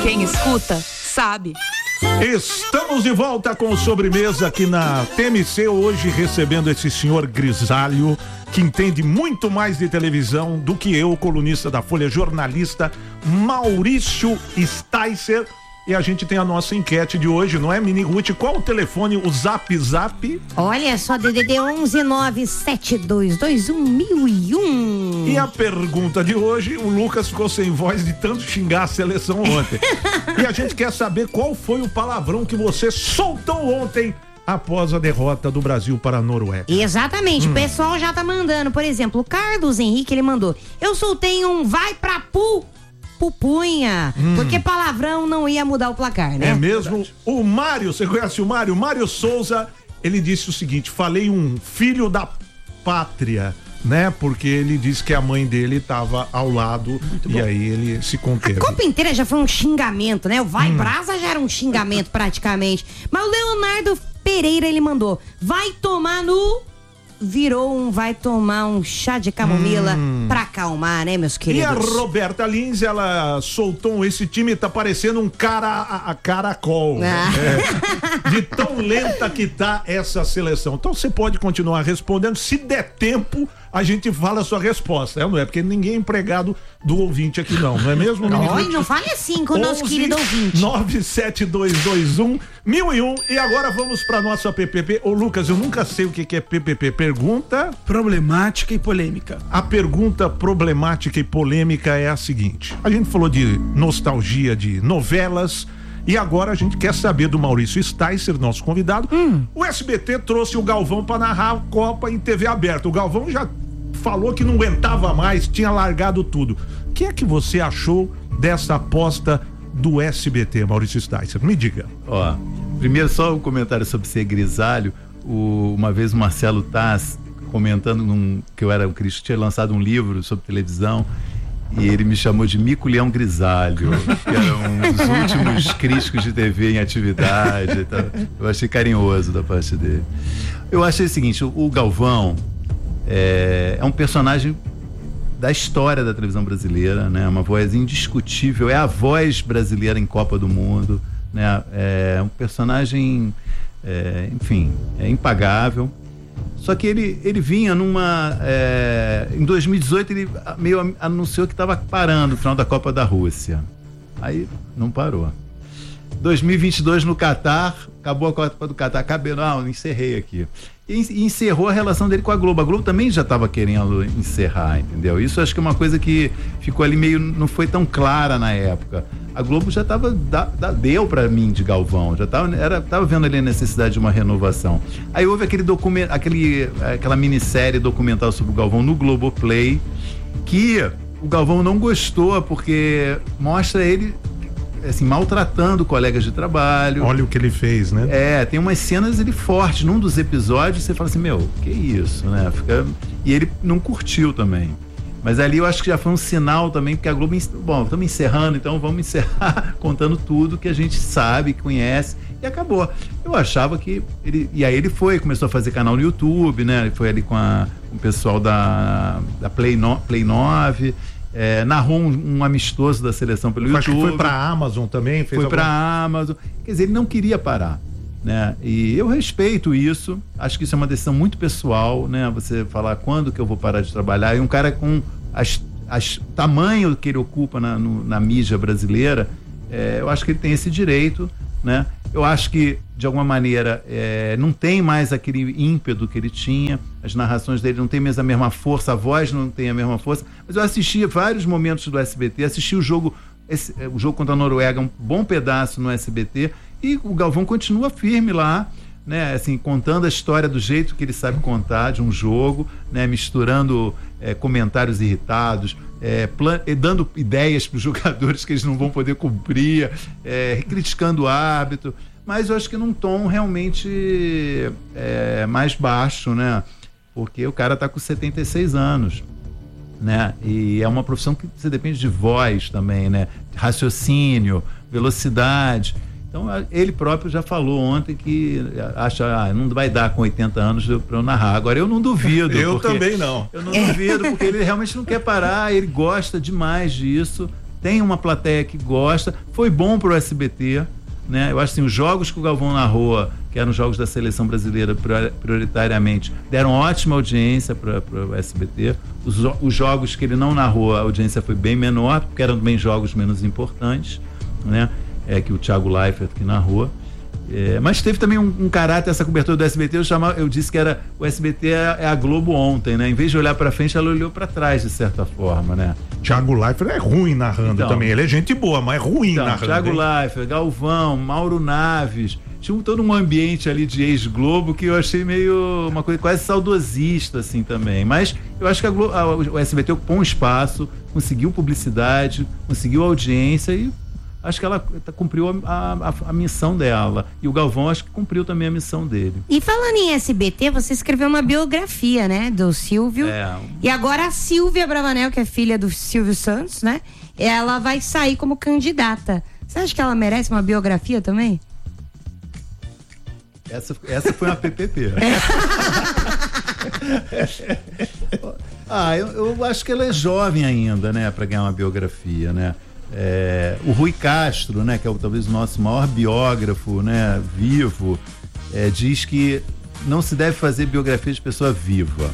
Quem escuta, sabe. Estamos de volta com Sobremesa aqui na TMC, hoje recebendo esse senhor grisalho que entende muito mais de televisão do que eu, colunista da Folha, jornalista Maurício Sticer. E a gente tem a nossa enquete de hoje, não é, Mini Ruth? Qual o telefone, o Zap? Olha só, DDD 11-97221-1001. E a pergunta de hoje, o Lucas ficou sem voz de tanto xingar a seleção ontem. E a gente quer saber qual foi o palavrão que você soltou ontem após a derrota do Brasil para a Noruega. Exatamente, o pessoal já tá mandando, por exemplo, o Carlos Henrique, ele mandou: eu soltei um vai pra pupunha, porque palavrão não ia mudar o placar, né? É mesmo? O Mário, você conhece o Mário? Mário Souza, ele disse o seguinte: falei um filho da pátria, né? Porque ele disse que a mãe dele estava ao lado e aí ele se conteve. A Copa inteira já foi um xingamento, né? O vai brasa já era um xingamento praticamente. Mas o Leonardo Pereira, ele mandou: vai tomar no... Virou um vai tomar um chá de camomila pra acalmar, né, meus queridos? E a Roberta Lins, ela soltou esse time, tá parecendo um caracol. De tão lenta que tá essa seleção. Então você pode continuar respondendo, se der tempo a gente fala a sua resposta, não é? Porque ninguém é empregado do ouvinte aqui não é mesmo? Não fale assim com o nosso querido ouvinte. 97221-1001. E agora vamos pra nossa PPP. Ô Lucas, eu nunca sei o que é PPP. Pergunta problemática e polêmica. A pergunta problemática e polêmica é a seguinte: a gente falou de nostalgia de novelas e agora a gente quer saber do Maurício Sticer, nosso convidado. O SBT trouxe o Galvão para narrar a Copa em TV aberta. O Galvão já falou que não aguentava mais, tinha largado tudo. O que é que você achou dessa aposta do SBT, Maurício Sticer? Me diga. Ó, primeiro só um comentário sobre ser grisalho. Uma vez o Marcelo Taz comentando que eu era um crítico, tinha lançado um livro sobre televisão e ele me chamou de Mico Leão Grisalho, que era um dos últimos críticos de TV em atividade. Tá? Eu achei carinhoso da parte dele. Eu achei o seguinte: o Galvão é um personagem da história da televisão brasileira, né? Uma voz indiscutível, é a voz brasileira em Copa do Mundo, né? É um personagem, enfim, é impagável. Só que ele vinha em 2018 ele meio anunciou que estava parando no final da Copa da Rússia. Aí não parou. 2022 no Catar, acabou a Copa do Catar, encerrei aqui. E encerrou a relação dele com a Globo. A Globo também já estava querendo encerrar, entendeu? Isso acho que é uma coisa que ficou ali meio, não foi tão clara na época. A Globo já estava, deu para mim de Galvão, já tava vendo ali a necessidade de uma renovação. Aí houve aquela minissérie documental sobre o Galvão no Globoplay, que o Galvão não gostou, porque mostra ele assim, maltratando colegas de trabalho. Olha o que ele fez, né? Tem umas cenas ele fortes. Num dos episódios você fala assim, que isso, né? E ele não curtiu também. Mas ali eu acho que já foi um sinal também, porque a Globo, estamos encerrando, então vamos encerrar contando tudo que a gente sabe, conhece, e acabou. Eu achava que e aí ele começou a fazer canal no YouTube, né? Ele foi ali com o pessoal da Play 9, narrou um amistoso da seleção pelo YouTube. Acho que foi pra Amazon também. Pra Amazon. Quer dizer, ele não queria parar, né? E eu respeito isso, acho que isso é uma decisão muito pessoal, né? Você falar quando que eu vou parar de trabalhar, e um cara com o tamanho que ele ocupa na mídia brasileira, eu acho que ele tem esse direito, né? Eu acho que, de alguma maneira, não tem mais aquele ímpeto que ele tinha, as narrações dele não tem mais a mesma força, a voz não tem a mesma força, mas eu assisti vários momentos do SBT, assisti o jogo contra a Noruega, um bom pedaço no SBT, e o Galvão continua firme lá, né, assim, contando a história do jeito que ele sabe contar de um jogo, né, misturando comentários irritados, dando ideias para os jogadores que eles não vão poder cumprir, criticando o árbitro, mas eu acho que num tom realmente mais baixo, né, porque o cara está com 76 anos, né, e é uma profissão que você depende de voz também, né, raciocínio, velocidade. Então ele próprio já falou ontem que acha não vai dar com 80 anos para eu narrar. Agora eu não duvido. Eu também não. Eu não duvido, porque ele realmente não quer parar, ele gosta demais disso, tem uma plateia que gosta, foi bom pro SBT, né? Eu acho assim, os jogos que o Galvão narrou, que eram jogos da seleção brasileira prioritariamente, deram ótima audiência para o SBT. Os jogos que ele não narrou, a audiência foi bem menor, porque eram também jogos menos importantes, né? Que o Thiago Leifert que narrou. Mas teve também um caráter, essa cobertura do SBT, eu disse que era o SBT é a Globo ontem, né? Em vez de olhar para frente, ela olhou para trás, de certa forma, né? Thiago Leifert é ruim narrando também, ele é gente boa, mas é ruim narrando. Thiago Leifert, Galvão, Mauro Naves, tinha todo um ambiente ali de ex-Globo que eu achei meio uma coisa quase saudosista, assim, também. Mas eu acho que o SBT ocupou um espaço, conseguiu publicidade, conseguiu audiência e acho que ela cumpriu a missão dela. E o Galvão acho que cumpriu também a missão dele. E falando em SBT, você escreveu uma biografia, né? Do Silvio. E agora a Silvia Bravanel, que é filha do Silvio Santos, né? Ela vai sair como candidata. Você acha que ela merece uma biografia também? Essa foi uma PPP. Eu acho que ela é jovem ainda, né? Para ganhar uma biografia, né? O Rui Castro, né, que é talvez o nosso maior biógrafo, né, vivo, diz que não se deve fazer biografia de pessoa viva.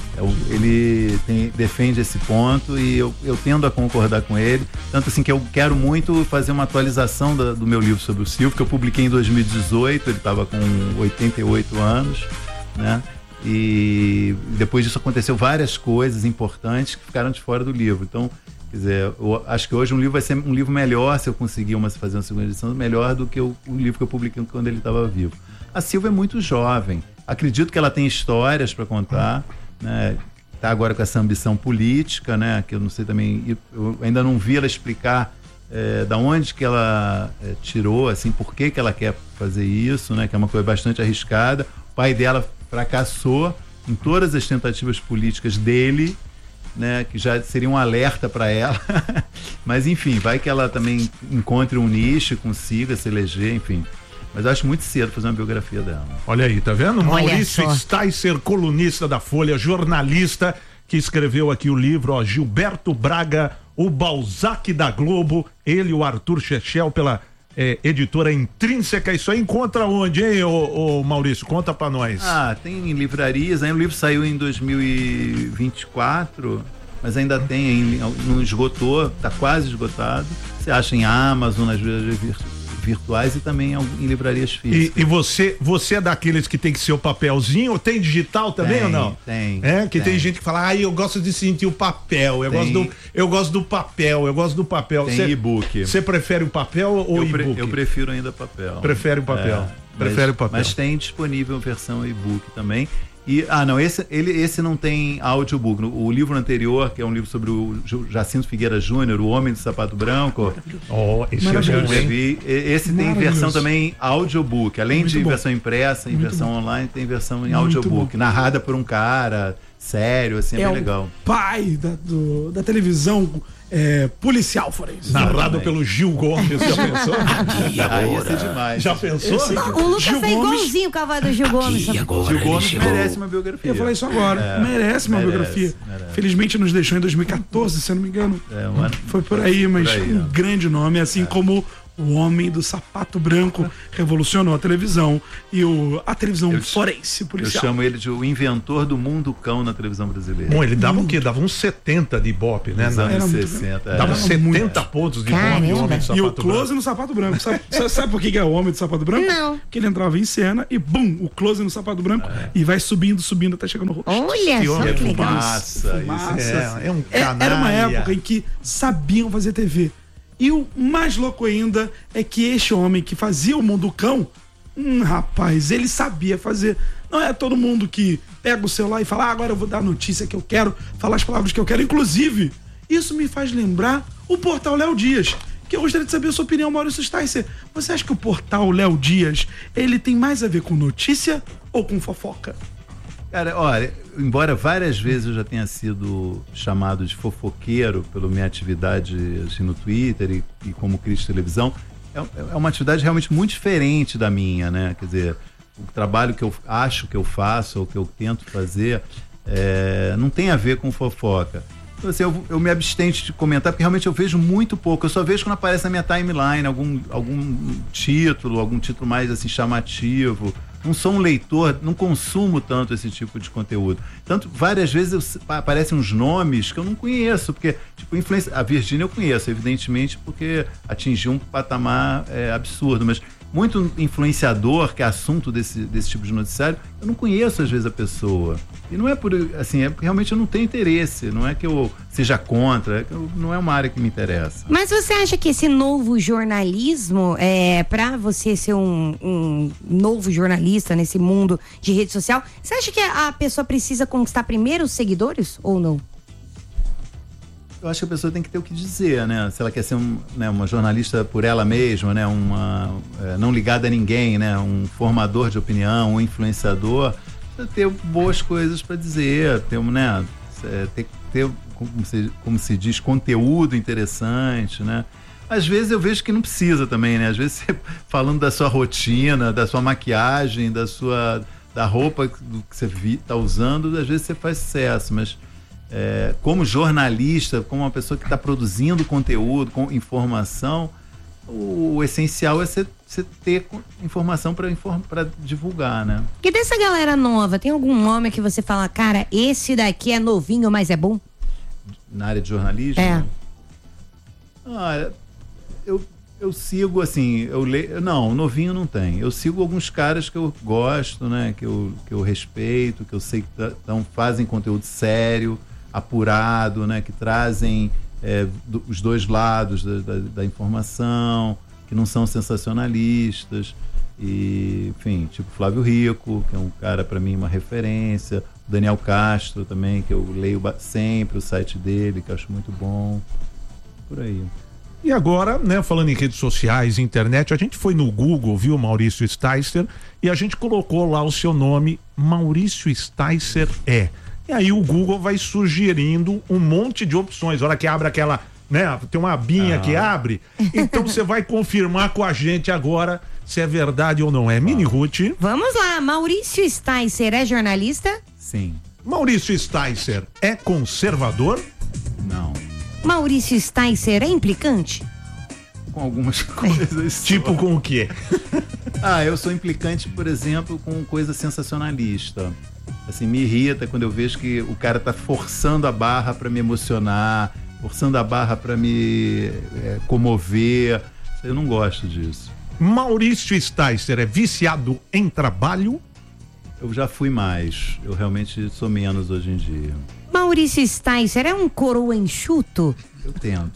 Ele defende esse ponto e eu tendo a concordar com ele, tanto assim que eu quero muito fazer uma atualização do meu livro sobre o Silvio, que eu publiquei em 2018, ele estava com 88 anos, né? E depois disso aconteceu várias coisas importantes que ficaram de fora do livro. Então, quer dizer, eu acho que hoje um livro vai ser um livro melhor, se eu conseguir fazer uma segunda edição, melhor do que o livro que eu publiquei quando ele estava vivo. A Silvia é muito jovem. Acredito que ela tem histórias para contar, né? Tá agora com essa ambição política, né? Que eu não sei também, eu ainda não vi ela explicar da onde que ela tirou, assim, por que ela quer fazer isso, né? Que é uma coisa bastante arriscada. O pai dela fracassou em todas as tentativas políticas dele, né, que já seria um alerta para ela. Mas enfim, vai que ela também encontre um nicho, consiga se eleger, enfim. Mas eu acho muito cedo fazer uma biografia dela. Olha aí, tá vendo? Maurício Sticer, colunista da Folha, jornalista, que escreveu aqui o livro, Gilberto Braga, o Balzac da Globo, ele e o Arthur Chechel pela editora Intrínseca. Isso aí encontra onde, hein, ô Maurício? Conta pra nós. Tem em livrarias, aí o livro saiu em 2024, mas ainda tem, não esgotou, tá quase esgotado. Você acha em Amazon, nas livrarias virtuais e também em livrarias físicas. E você é daqueles que tem que ser o papelzinho, ou tem digital também ou não? Tem. Tem gente que fala, eu gosto de sentir o papel, eu gosto do papel. Tem e-book. Você prefere o papel ou e-book? Eu prefiro ainda papel. Prefere o papel. Mas tem disponível versão e-book também. E, esse não tem audiobook. O livro anterior, que é um livro sobre o Jacinto Figueira Júnior, O Homem do Sapato Branco. Esse tem versão também audiobook. Além de versão impressa e versão online, tem versão em audiobook. Narrada por um cara sério, assim, é bem legal. Pai da televisão policial forense. Narrado pelo Gil Gomes, já pensou? Esse é demais. Já pensou? O Lucas é igualzinho o cavalo do Gil Gomes. Gil Gomes merece uma biografia. Eu falei isso agora. Merece uma biografia. Felizmente nos deixou em 2014, se eu não me engano. Foi por aí, mas um grande nome, assim como o Homem do Sapato Branco revolucionou a televisão e a televisão forense policial. Eu chamo ele de o inventor do mundo cão na televisão brasileira. Bom, ele dava o quê? Dava uns 70 de Ibope, né? Nos anos 60. Dava 70 pontos de Ibope, o Homem do Sapato Branco. E o close no Sapato Branco. Sabe por que é o Homem do Sapato Branco? Não. Porque ele entrava em cena e bum, o close no Sapato Branco e vai subindo até chegar no rosto. Olha só que legal. Fumaça. É um canalha. Era uma época em que sabiam fazer TV. E o mais louco ainda é que este homem que fazia o Mundo Cão, rapaz, ele sabia fazer. Não é todo mundo que pega o celular e fala, agora eu vou dar a notícia que eu quero, falar as palavras que eu quero. Inclusive, isso me faz lembrar o portal Léo Dias, que eu gostaria de saber a sua opinião, Maurício Sticer. Você acha que o portal Léo Dias, ele tem mais a ver com notícia ou com fofoca? Cara, olha, embora várias vezes eu já tenha sido chamado de fofoqueiro pela minha atividade assim, no Twitter e como crítico de televisão, é uma atividade realmente muito diferente da minha, né? Quer dizer, o trabalho que eu acho que eu faço ou que eu tento fazer não tem a ver com fofoca. Assim, eu me abstenho de comentar, porque realmente eu vejo muito pouco. Eu só vejo quando aparece na minha timeline algum título mais assim chamativo. Não sou um leitor, não consumo tanto esse tipo de conteúdo. Tanto, várias vezes aparecem uns nomes que eu não conheço, porque, tipo, a Virgínia eu conheço, evidentemente, porque atingiu um patamar absurdo, mas muito influenciador, que é assunto desse tipo de noticiário, eu não conheço, às vezes, a pessoa. E não é por, assim, é porque realmente eu não tenho interesse, não é que eu seja contra, não é uma área que me interessa. Mas você acha que esse novo jornalismo, para você ser um novo jornalista nesse mundo de rede social, você acha que a pessoa precisa conquistar primeiro os seguidores ou não? Eu acho que a pessoa tem que ter o que dizer, né? Se ela quer ser uma jornalista por ela mesma, né? Não ligada a ninguém, né? Um formador de opinião, um influenciador, ter boas coisas para dizer, ter como se diz, conteúdo interessante, né? Às vezes eu vejo que não precisa também, né? Às vezes você, falando da sua rotina, da sua maquiagem, da roupa que você está usando, às vezes você faz sucesso, mas como jornalista, como uma pessoa que está produzindo conteúdo, com informação, o essencial é você ter informação para divulgar, né? E dessa galera nova, tem algum nome que você fala, cara, esse daqui é novinho, mas é bom? Na área de jornalismo? Eu sigo, assim, não, novinho não tem. Eu sigo alguns caras que eu gosto, né? Que eu respeito, que eu sei que fazem conteúdo sério, apurado, né? Que trazem os dois lados da informação, que não são sensacionalistas. E, enfim, tipo Flávio Rico, que é um cara, para mim, uma referência. Daniel Castro também, que eu leio sempre o site dele, que eu acho muito bom. Por aí. E agora, né, falando em redes sociais, internet, a gente foi no Google, viu, Maurício Sticer, e a gente colocou lá o seu nome, Maurício Sticer E aí o Google vai sugerindo um monte de opções. A hora que abre aquela, né, tem uma abinha que abre, então você vai confirmar com a gente agora se é verdade ou não é. Mini Ruth. Vamos lá, Maurício Sticer é jornalista? Sim. Maurício Sticer é conservador? Não. Maurício Sticer é implicante? Com algumas coisas. Tipo com o quê? Eu sou implicante, por exemplo, com coisa sensacionalista. Assim, me irrita quando eu vejo que o cara tá forçando a barra para me emocionar, forçando a barra para me comover. Eu não gosto disso. Maurício Sticer é viciado em trabalho? Eu já fui mais. Eu realmente sou menos hoje em dia. Maurício Sticer é um coroa enxuto? Eu tento.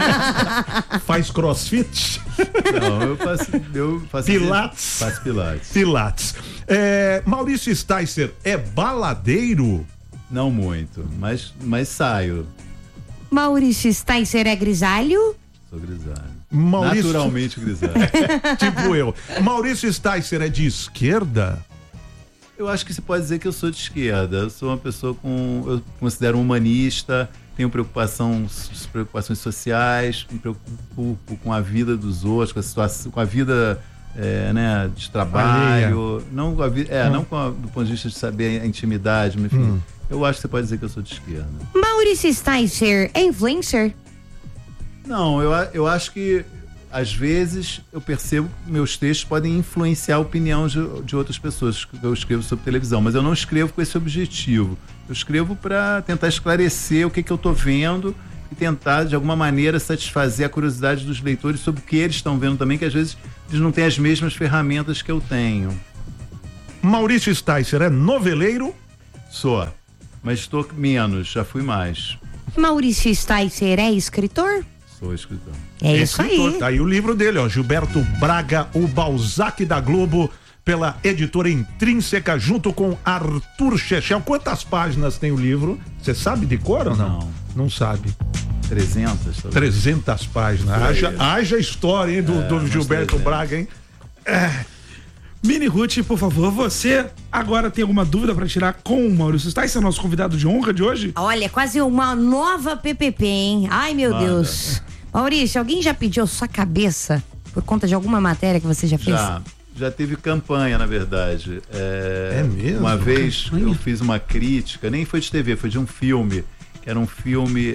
Faz crossfit? Não, eu faço Pilates? Faço Pilates. Pilates. Maurício Sticer é baladeiro? Não muito, mas saio. Maurício Sticer é grisalho? Sou grisalho. Naturalmente grisalho. Tipo eu. Maurício Sticer é de esquerda? Eu acho que se pode dizer que eu sou de esquerda. Eu sou uma pessoa eu considero um humanista, tenho preocupações sociais, me preocupo com a vida dos outros, com a situação, com a vida né, de trabalho, não do ponto de vista de saber a intimidade, mas, enfim, eu acho que você pode dizer que eu sou de esquerda. Maurício Sticer é influencer? Não, eu acho que às vezes eu percebo que meus textos podem influenciar a opinião de outras pessoas que eu escrevo sobre televisão, mas eu não escrevo com esse objetivo. Eu escrevo para tentar esclarecer o que eu estou vendo e tentar, de alguma maneira, satisfazer a curiosidade dos leitores sobre o que eles estão vendo também, que às vezes eles não têm as mesmas ferramentas que eu tenho. Maurício Sticer é noveleiro? Sou, mas estou menos, já fui mais. Maurício Sticer é escritor? Sou escritor. É isso aí. Tá aí o livro dele, ó, Gilberto Braga, o Balzac da Globo, pela editora Intrínseca, junto com Arthur Chechel. Quantas páginas tem o livro? Você sabe de cor ou não? Não sabe. 300. 300 páginas. Haja história, hein, do Gilberto Braga, hein? Mini Ruth, por favor, você agora tem alguma dúvida para tirar com o Maurício Sticer, nosso convidado de honra de hoje? Olha, quase uma nova PPP, hein? Ai, meu Deus. Maurício, alguém já pediu sua cabeça por conta de alguma matéria que você já fez? Já teve campanha, na verdade. É mesmo? Uma vez eu fiz uma crítica, nem foi de TV, foi de um filme, que era um filme,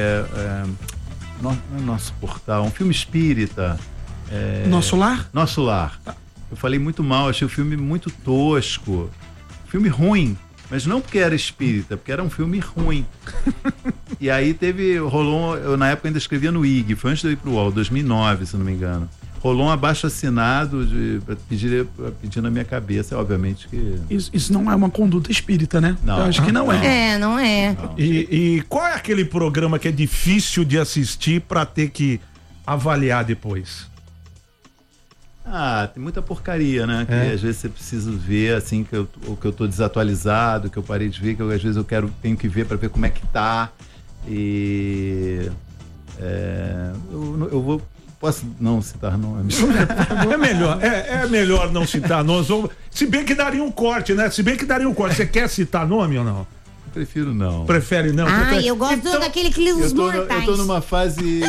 Nosso Portal, um filme espírita. Nosso Lar? Nosso Lar. Eu falei muito mal, achei o filme muito tosco. Filme ruim, mas não porque era espírita, porque era um filme ruim. E aí rolou, eu na época ainda escrevia no IG, foi antes de eu ir pro UOL, 2009, se não me engano. Rolou um abaixo-assinado pedindo a minha cabeça, obviamente que... Isso não é uma conduta espírita, né? Não. Eu acho que não é. Não é. Não. E qual é aquele programa que é difícil de assistir pra ter que avaliar depois? Tem muita porcaria, né? Que às vezes você precisa ver, assim, que eu tô desatualizado, que eu parei de ver, que às vezes tenho que ver pra ver como é que tá. E... Posso não citar nomes? É melhor não citar nomes. Se bem que daria um corte, né? Você quer citar nome ou não? Prefiro não. Prefere não? Eu gosto daquele que os mortais. Eu tô numa fase...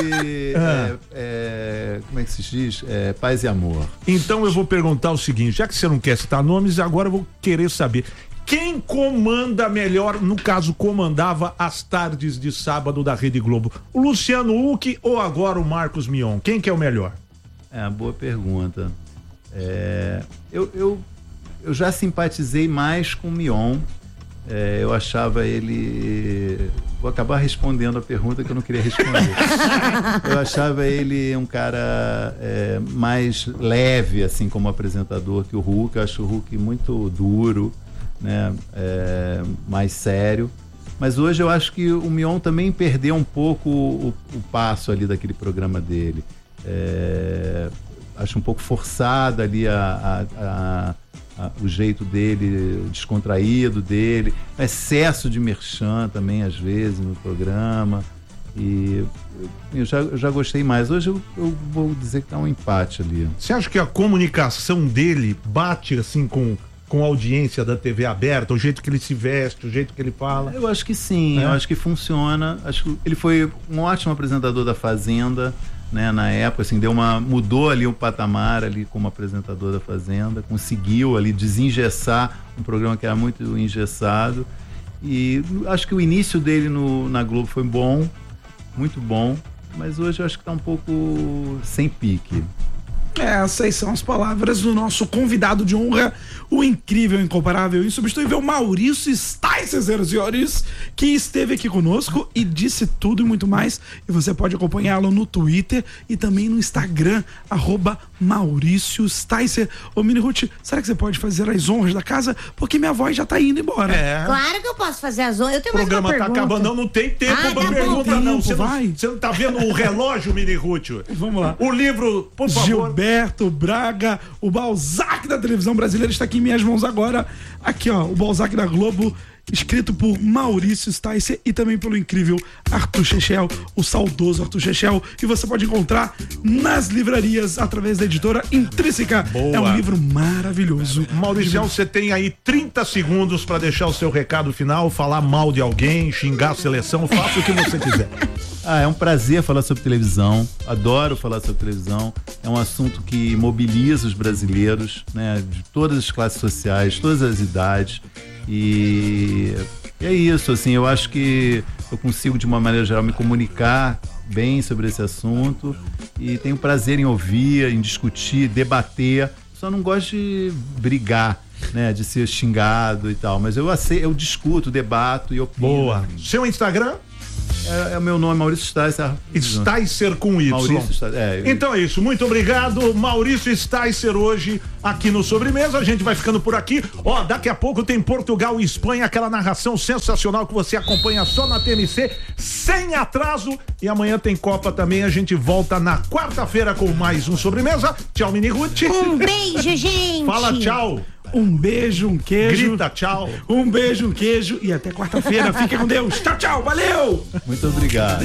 como é que se diz? Paz e amor. Então eu vou perguntar o seguinte, já que você não quer citar nomes, agora eu vou querer saber. Quem comanda melhor, no caso, comandava as tardes de sábado da Rede Globo? O Luciano Huck ou agora o Marcos Mion? Quem que é o melhor? Boa pergunta. Eu já simpatizei mais com o Mion. Eu achava ele... Vou acabar respondendo a pergunta que eu não queria responder. Eu achava ele um cara mais leve, assim, como apresentador que o Huck. Eu acho o Huck muito duro, né? Mais sério. Mas hoje eu acho que o Mion também perdeu um pouco o passo ali daquele programa dele. Acho um pouco forçado ali o jeito dele, descontraído dele, excesso de merchan também às vezes no programa, e eu já gostei mais. Hoje eu vou dizer que tá um empate ali. Você acha que a comunicação dele bate assim com a audiência da TV aberta, o jeito que ele se veste, o jeito que ele fala? Eu acho que sim, eu acho que funciona. Acho que ele foi um ótimo apresentador da Fazenda, né, na época, assim, mudou ali o patamar ali como apresentador da Fazenda, conseguiu ali desengessar um programa que era muito engessado, e acho que o início dele na Globo foi bom, muito bom, mas hoje eu acho que está um pouco sem pique. Essas são as palavras do nosso convidado de honra, o incrível, incomparável, insubstituível Maurício Sticer, senhoras e senhores, que esteve aqui conosco e disse tudo e muito mais. E você pode acompanhá-lo no Twitter e também no Instagram, @Maurício Sticer. Ô Mini Ruth, será que você pode fazer as honras da casa? Porque minha voz já tá indo embora. Claro que eu posso fazer as honras. Eu tenho mais uma pergunta. O programa tá acabando, não tem tempo pra pergunta, não. Você não tá vendo o relógio, Mini Ruth? Vamos lá. O livro, por favor. Gilberto Braga, o Balzac da televisão brasileira, está aqui em minhas mãos agora. Aqui, ó, o Balzac da Globo, escrito por Maurício Sticer e também pelo incrível Arthur Chechel, o saudoso Arthur Chechel, e você pode encontrar nas livrarias através da editora Intrínseca. Boa. É um livro maravilhoso. Maurício, você tem aí 30 segundos para deixar o seu recado final, falar mal de alguém, xingar a seleção, faça o que você quiser. É um prazer falar sobre televisão, adoro falar sobre televisão, é um assunto que mobiliza os brasileiros, né, de todas as classes sociais, todas as idades, e é isso, assim, eu acho que eu consigo de uma maneira geral me comunicar bem sobre esse assunto e tenho prazer em ouvir, em discutir, debater, só não gosto de brigar, né, de ser xingado e tal, mas eu discuto, debato e opino. Boa. Seu Instagram? É o meu nome, Maurício Sticer. Sticer com Y. Maurício Sticer. Então é isso, muito obrigado, Maurício Sticer, hoje aqui no Sobremesa. A gente vai ficando por aqui. Daqui a pouco tem Portugal e Espanha, aquela narração sensacional que você acompanha só na TMC, sem atraso. E amanhã tem Copa também. A gente volta na quarta-feira com mais um Sobremesa. Tchau, Mini Ruth. Um beijo, gente. Fala tchau. Um beijo, um queijo. Grita tchau. Um beijo, um queijo e até quarta-feira. Fique com Deus. Tchau, tchau. Valeu. Muito obrigado.